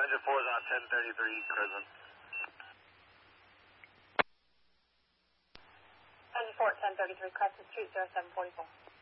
engine 4 is on 1033 Crescent. Engine 4 at 1033 Crescent, Street 0744.